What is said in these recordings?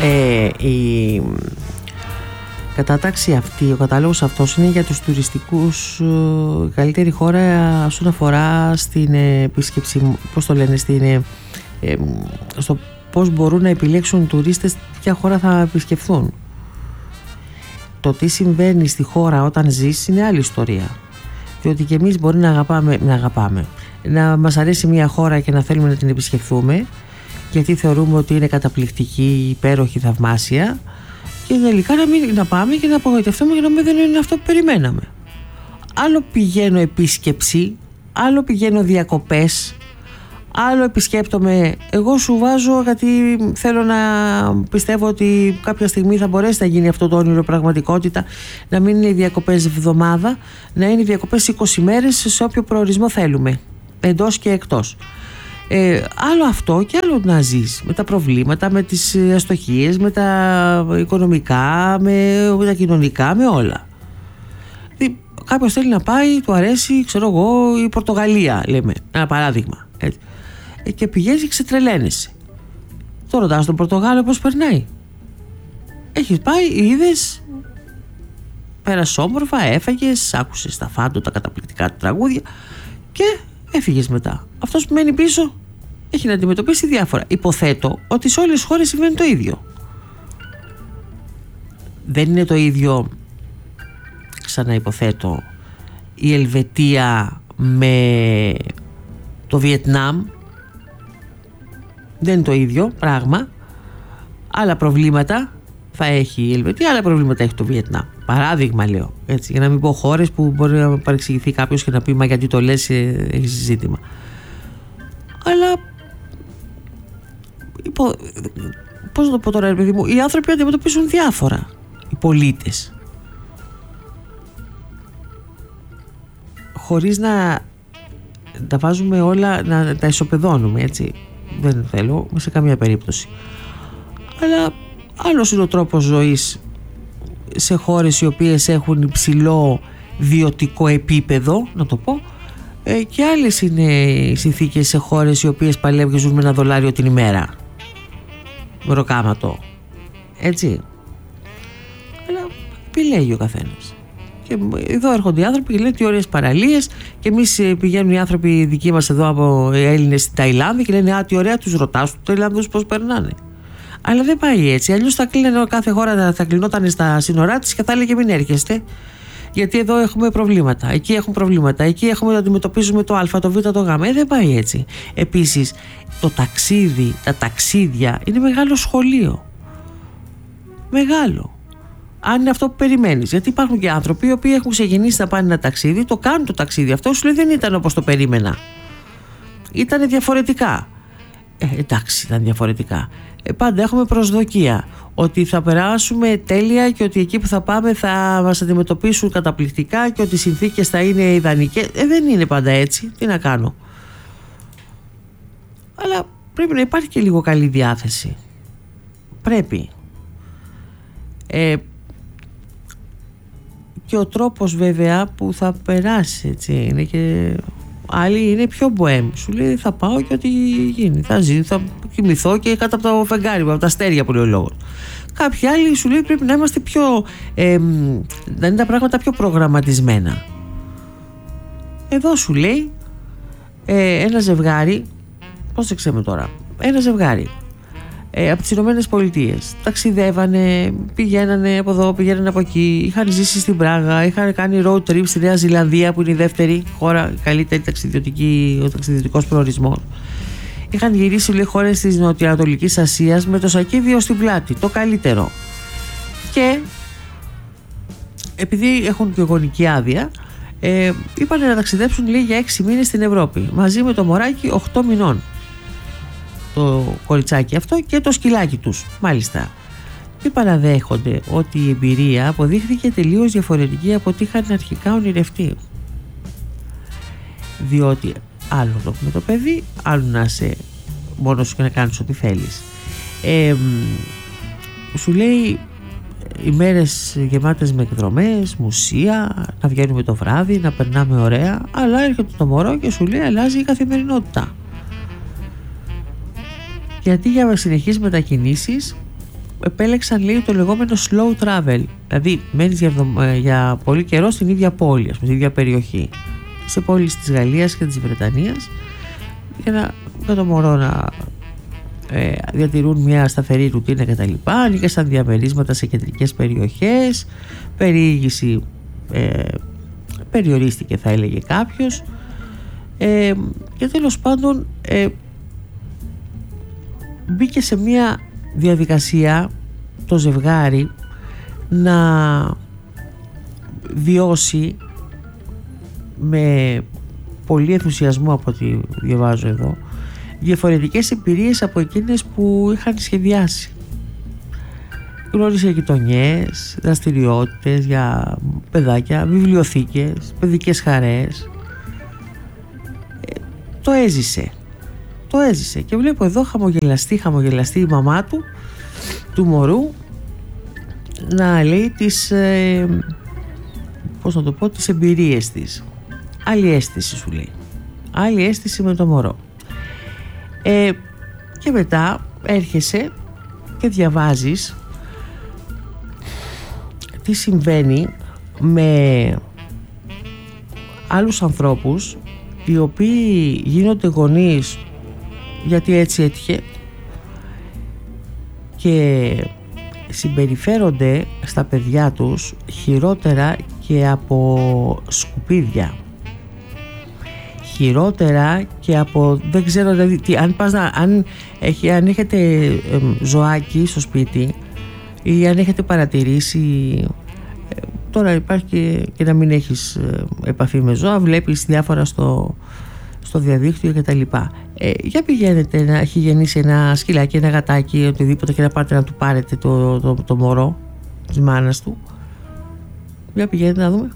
Η κατάταξη αυτή, ο κατάλογος αυτός είναι για τους τουριστικούς, η καλύτερη χώρα όσον αφορά στην επίσκεψη, πώς το λένε, στο πώς μπορούν να επιλέξουν τουρίστες ποια χώρα θα επισκεφθούν. Το τι συμβαίνει στη χώρα όταν ζεις είναι άλλη ιστορία. Διότι και εμείς μπορεί να μας αρέσει μια χώρα και να θέλουμε να την επισκεφθούμε, γιατί θεωρούμε ότι είναι καταπληκτική, υπέροχη, θαυμάσια, και τελικά να πάμε και να απογοητευτούμε και να μην δεν είναι αυτό που περιμέναμε. Άλλο πηγαίνω επίσκεψη, άλλο πηγαίνω διακοπές, άλλο επισκέπτομαι. Εγώ σου βάζω γιατί θέλω να πιστεύω ότι κάποια στιγμή θα μπορέσει να γίνει αυτό το όνειρο πραγματικότητα, να μην είναι οι διακοπές εβδομάδα, να είναι οι διακοπές 20 μέρες σε όποιο προορισμό θέλουμε, εντός και εκτός. Άλλο αυτό και άλλο να ζεις με τα προβλήματα, με τις αστοχίες, με τα οικονομικά, με τα κοινωνικά, με όλα. Κάποιος θέλει να πάει, του αρέσει, ξέρω εγώ, η Πορτογαλία, λέμε, ένα παράδειγμα, έτσι. Και πηγαίνεις και ξετρελαίνεσαι. Το ρωτάς τον Πορτογάλο πώς περνάει. Έχεις πάει, είδες, πέρασες όμορφα, έφαγες, άκουσες τα Φάντο, τα καταπληκτικά του τραγούδια και έφυγες μετά. Αυτός που μένει πίσω έχει να αντιμετωπίσει διάφορα. Υποθέτω ότι σε όλες τις χώρες συμβαίνει το ίδιο. Δεν είναι το ίδιο, ξαναυποθέτω, η Ελβετία με το Βιετνάμ. Δεν είναι το ίδιο πράγμα. Άλλα προβλήματα θα έχει η Ελβετία, άλλα προβλήματα έχει το Βιετνάμ. Παράδειγμα λέω, έτσι, για να μην πω χώρες που μπορεί να παρεξηγηθεί κάποιος και να πει μα γιατί το λες, έχει ζήτημα. Αλλά πώς να το πω τώρα, ρε παιδί μου, οι άνθρωποι αντιμετωπίζουν διάφορα, οι πολίτες, χωρίς να τα βάζουμε όλα, να τα ισοπεδώνουμε, έτσι. Δεν θέλω σε καμία περίπτωση. Αλλά άλλος είναι ο τρόπος ζωής σε χώρες οι οποίες έχουν υψηλό βιωτικό επίπεδο, να το πω, και άλλες είναι οι συνθήκες σε χώρες οι οποίες παλεύουν και ζουν με $1 την ημέρα, μεροκάματο, έτσι. Αλλά επιλέγει ο καθένας. Και εδώ έρχονται οι άνθρωποι και λένε τι ωραίες παραλίες, και εμείς πηγαίνουν οι άνθρωποι δικοί μας εδώ από Έλληνες στην Ταϊλάνδη και λένε α, τι ωραία, τους ρωτάς τους Ταϊλανδούς πώς περνάνε. Αλλά δεν πάει έτσι. Αλλιώς θα κλείνανε, κάθε χώρα θα κλεινόταν στα σύνορά της και θα έλεγε μην έρχεστε, γιατί εδώ έχουμε προβλήματα, εκεί έχουν προβλήματα, εκεί έχουμε να αντιμετωπίζουμε το Α, το Β, το Γ. Δεν πάει έτσι. Επίσης, το ταξίδι, τα ταξίδια είναι μεγάλο σχολείο. Μεγάλο. Αν είναι αυτό που περιμένεις. Γιατί υπάρχουν και άνθρωποι οι οποίοι έχουν ξεκινήσει να πάνε ένα ταξίδι, το κάνουν το ταξίδι αυτό, σου λέει δεν ήταν όπως το περίμενα. Ήταν διαφορετικά. Εντάξει, ήταν διαφορετικά. Πάντα έχουμε προσδοκία ότι θα περάσουμε τέλεια και ότι εκεί που θα πάμε θα μας αντιμετωπίσουν καταπληκτικά και ότι οι συνθήκες θα είναι ιδανικές. Δεν είναι πάντα έτσι. Τι να κάνω. Αλλά πρέπει να υπάρχει και λίγο καλή διάθεση. Πρέπει. Και ο τρόπος βέβαια που θα περάσει, έτσι, είναι και άλλοι είναι πιο μποέμ. Σου λέει θα πάω και ό,τι γίνει, θα ζήσω, θα κοιμηθώ και κάτω από το φεγγάρι, από τα αστέρια που λέει ο λόγος. Κάποιοι άλλοι σου λέει πρέπει να είμαστε πιο να είναι τα πράγματα πιο προγραμματισμένα. Εδώ σου λέει ένα ζευγάρι, πώς το ξέρουμε τώρα, ένα ζευγάρι από τις Ηνωμένες Πολιτείες ταξιδεύανε, πηγαίνανε από εδώ, πηγαίνανε από εκεί, είχαν ζήσει στην Πράγα, είχαν κάνει road trip στη Νέα Ζηλανδία που είναι η δεύτερη χώρα, καλύτερη ο ταξιδιωτικός προορισμός. Είχαν γυρίσει λέει χώρες της Νοτιοανατολικής Ασίας με το σακίδιο στην πλάτη, το καλύτερο. Και επειδή έχουν και γονική άδεια, είπαν να ταξιδέψουν λέει για 6 μήνες στην Ευρώπη μαζί με το μωράκι 8 μηνών, το κοριτσάκι αυτό και το σκυλάκι τους μάλιστα. Και παραδέχονται ότι η εμπειρία αποδείχθηκε τελείως διαφορετική από ό,τι είχαν αρχικά ονειρευτεί. Διότι άλλο το με το παιδί, άλλο να είσαι μόνος σου και να κάνεις ό,τι θέλεις. Σου λέει ημέρες γεμάτες με εκδρομές, μουσεία, να βγαίνουμε το βράδυ, να περνάμε ωραία, αλλά έρχεται το μωρό και σου λέει αλλάζει η καθημερινότητα. Γιατί για συνεχείς μετακινήσεις επέλεξαν, λέει, το λεγόμενο slow travel. Δηλαδή μένεις για πολύ καιρό στην ίδια πόλη, στην ίδια περιοχή, σε πόλεις της Γαλλίας και της Βρετανίας, για το μωρό να διατηρούν μια σταθερή ρουτίνα κτλ. Άνοιγαν διαμερίσματα σε κεντρικές περιοχές, περιήγηση περιορίστηκε, θα έλεγε κάποιος, και τέλος πάντων μπήκε σε μια διαδικασία το ζευγάρι να βιώσει με πολύ ενθουσιασμό, από ό,τι διαβάζω εδώ, διαφορετικές εμπειρίες από εκείνες που είχαν σχεδιάσει. Γνώρισε γειτονιές, δραστηριότητες για παιδάκια, βιβλιοθήκες, παιδικές χαρές. Το έζησε και βλέπω εδώ χαμογελαστή η μαμά του μωρού, να λέει τις τις εμπειρίες της. Άλλη αίσθηση, σου λέει, άλλη αίσθηση με το μωρό. Και μετά έρχεσαι και διαβάζεις τι συμβαίνει με άλλους ανθρώπους οι οποίοι γίνονται γονείς γιατί έτσι έτυχε και συμπεριφέρονται στα παιδιά τους χειρότερα και από σκουπίδια, χειρότερα και από, δεν ξέρω, δηλαδή, αν έχετε ζωάκι στο σπίτι ή αν έχετε παρατηρήσει, τώρα υπάρχει και να μην έχεις επαφή με ζώα, βλέπεις διάφορα στο διαδίκτυο κτλ. Για πηγαίνετε, να έχει γεννήσει ένα σκυλάκι, ένα γατάκι, οτιδήποτε, και να πάτε να του πάρετε το μωρό της μάνας του. Για πηγαίνετε να δούμε.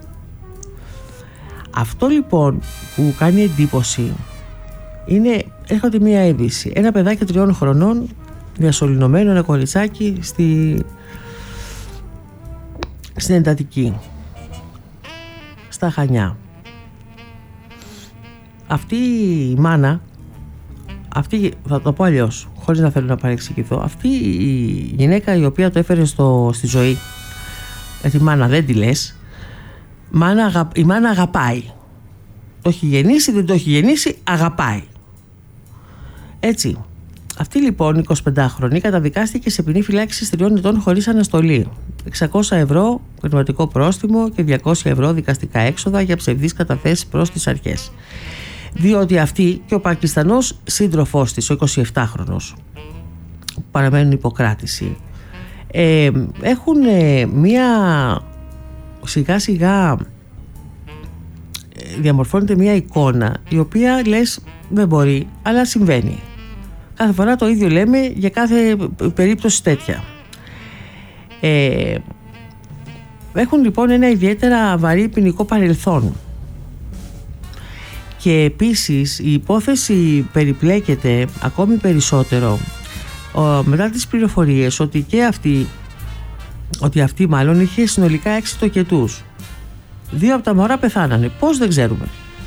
Αυτό λοιπόν που κάνει εντύπωση είναι, έρχονται μία είδηση. Ένα παιδάκι 3 χρονών, διασωληνωμένο, ένα κοριτσάκι στην εντατική, στα Χανιά. Αυτή η μάνα, θα το πω αλλιώς, χωρίς να θέλω να παρεξηγηθώ, αυτή η γυναίκα η οποία το έφερε στη ζωή, τη μάνα δεν τη λες, η μάνα αγαπάει. Το έχει γεννήσει, δεν το έχει γεννήσει, αγαπάει. Έτσι. Αυτή λοιπόν, 25χρονη, καταδικάστηκε σε ποινή φυλάκισης 3 ετών χωρίς αναστολή, 600 ευρώ πνευματικό πρόστιμο και 200 ευρώ δικαστικά έξοδα για ψευδείς καταθέσεις προς τις αρχές. Διότι αυτή και ο Πακιστανός σύντροφός της, ο 27χρονος, που παραμένουν υποκράτηση, έχουν μία, σιγά σιγά διαμορφώνεται μία εικόνα η οποία λες δεν μπορεί, αλλά συμβαίνει. Κάθε φορά το ίδιο λέμε για κάθε περίπτωση τέτοια. Έχουν λοιπόν ένα ιδιαίτερα βαρύ ποινικό παρελθόν. Και επίσης η υπόθεση περιπλέκεται ακόμη περισσότερο μετά τις πληροφορίες ότι αυτή μάλλον είχε συνολικά 6 τοκετούς. 2 από τα μωρά πεθάνανε. Πώς, δεν ξέρουμε.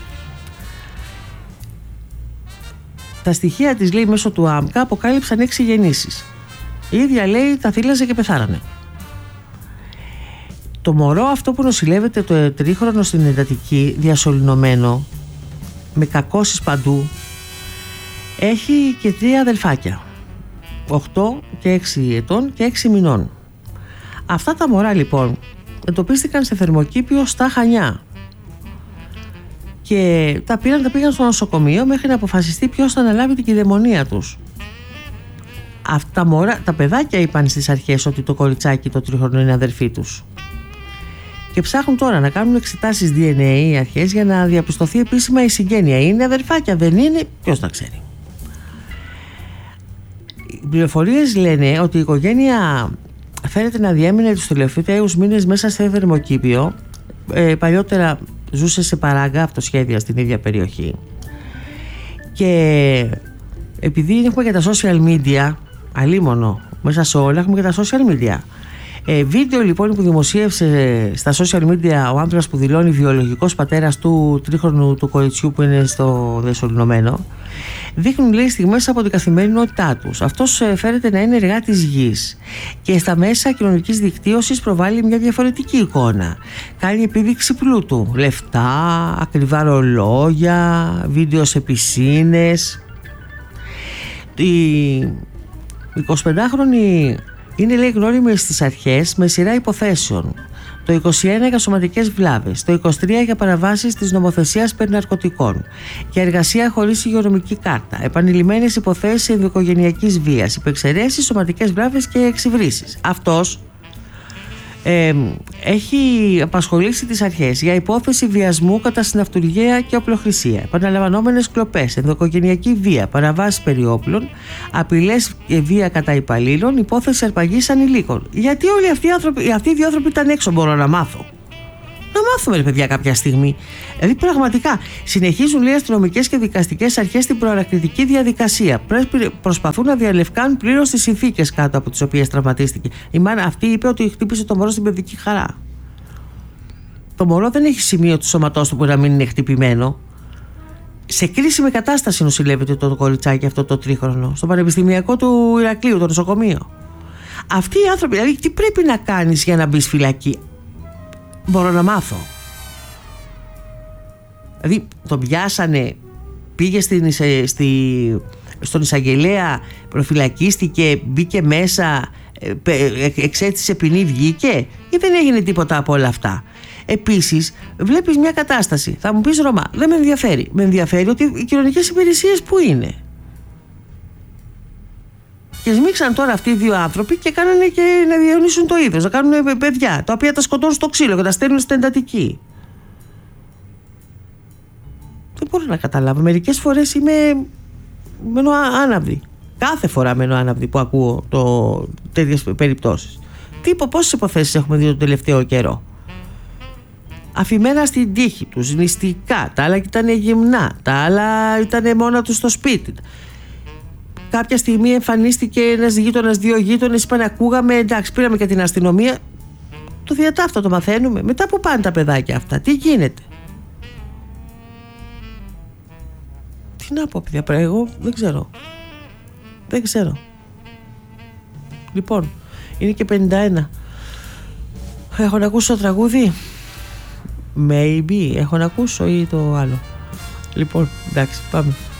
Τα στοιχεία της, λέει, μέσω του ΆΜΚΑ αποκάλυψαν 6 γεννήσεις. Η ίδια, λέει, τα θύλαζε και πεθάνανε. Το μωρό αυτό που νοσηλεύεται το 3χρονο στην εντατική, διασωληνωμένο, με κακώσεις παντού, έχει και 3 αδελφάκια, 8 και 6 ετών και 6 μηνών. Αυτά τα μωρά λοιπόν εντοπίστηκαν σε θερμοκήπιο στα Χανιά και τα πήγαν στο νοσοκομείο μέχρι να αποφασιστεί ποιος θα αναλάβει την κυδαιμονία τους. Αυτά τα παιδάκια είπαν στις αρχές ότι το κοριτσάκι το 3χρονο είναι αδερφή τους. Και ψάχνουν τώρα να κάνουν εξετάσεις DNA οι αρχές για να διαπιστωθεί επίσημα η συγγένεια. Είναι αδερφάκια, δεν είναι, ποιος τα ξέρει. Οι πληροφορίες λένε ότι η οικογένεια φαίνεται να διέμεινε τους τελευταίους μήνες μέσα σε θερμοκήπιο. Παλιότερα ζούσε σε παράγκα αυτοσχέδια στην ίδια περιοχή. Και επειδή έχουμε και τα social media, αλίμονο, μέσα σε όλα έχουμε και τα social media, Βίντεο λοιπόν που δημοσίευσε στα social media ο άντρας που δηλώνει βιολογικός πατέρας του τρίχρονου του κοριτσιού που είναι στο Δεσσωληνωμένο, δείχνουν, λέει, στιγμές από την καθημερινότητά τους. Αυτός φέρεται να είναι εργάτης γης και στα μέσα κοινωνικής δικτύωσης προβάλλει μια διαφορετική εικόνα. Κάνει επίδειξη πλούτου, λεφτά, ακριβά ρολόγια, βίντεο σε πισίνες. Η 25χρονη είναι, λέει, γνώριμη στις αρχές με σειρά υποθέσεων. Το 21 για σωματικές βλάβες, το 23 για παραβάσεις της νομοθεσίας περί ναρκωτικών και εργασία χωρίς υγειονομική κάρτα, επανειλημμένες υποθέσεις ενδοοικογενειακής βίας, υπεξαιρέσεις, σωματικές βλάβες και εξυβρήσεις. Αυτός έχει απασχολήσει τις αρχές για υπόθεση βιασμού κατά συναυτουργία και οπλοχρησία, επαναλαμβανόμενες κλοπές, ενδοοικογενειακή βία, παραβάσεις περί όπλων, απειλές και βία κατά υπαλλήλων, υπόθεση αρπαγής ανηλίκων. Γιατί όλοι αυτοί οι δύο άνθρωποι ήταν έξω, μπορώ να μάθω. Να μάθουμε, ρε παιδιά, κάποια στιγμή. Δηλαδή, πραγματικά συνεχίζουν, λέει, αστυνομικές και δικαστικές αρχές την προανακριτική διαδικασία. Προσπαθούν να διαλευκάνουν πλήρως τις συνθήκες κάτω από τις οποίες τραυματίστηκε. Η μάνα αυτή είπε ότι χτύπησε το μωρό στην παιδική χαρά. Το μωρό δεν έχει σημείο του σώματός του που να μην είναι χτυπημένο. Σε κρίσιμη κατάσταση νοσηλεύεται το κοριτσάκι αυτό το τρίχρονο, στο Πανεπιστημιακό του Ηρακλείου, το νοσοκομείο. Αυτοί οι άνθρωποι, δηλαδή, τι πρέπει να κάνεις για να μπεις φυλακή? Μπορώ να μάθω. Δηλαδή τον πιάσανε, πήγε στον εισαγγελέα, προφυλακίστηκε, μπήκε μέσα, εξέτησε ποινή, βγήκε, ή δεν έγινε τίποτα από όλα αυτά? Επίσης βλέπεις μια κατάσταση, θα μου πεις, Ρωμά, δεν με ενδιαφέρει. Με ενδιαφέρει ότι οι κοινωνικές υπηρεσίες που είναι. Και σμίξαν τώρα αυτοί οι δύο άνθρωποι και κάνανε και να διαιωνίσουν το είδος, να κάνουν παιδιά, τα οποία τα σκοτώνουν στο ξύλο και τα στέλνουν στην εντατική. Δεν μπορώ να καταλάβω. Μερικές φορές μένω άναυδη. Κάθε φορά μένω άναυδη που ακούω τέτοιες περιπτώσεις. Πόσες υποθέσεις έχουμε δει τον τελευταίο καιρό? Αφημένα στην τύχη τους, νηστικά, τα άλλα ήταν γυμνά, τα άλλα ήταν μόνα τους στο σπίτι. Κάποια στιγμή εμφανίστηκε ένας γείτονας, δύο γείτονες, είπαν, ακούγαμε, εντάξει, πήραμε και την αστυνομία. Το διατάφτα το μαθαίνουμε. Μετά που πάνε τα παιδάκια αυτά, τι γίνεται? Τι να πω, παιδιά, εγώ δεν ξέρω. Λοιπόν, είναι και 51. Έχω να ακούσω το τραγούδι? Maybe, έχω να ακούσω ή το άλλο? Λοιπόν, εντάξει, πάμε.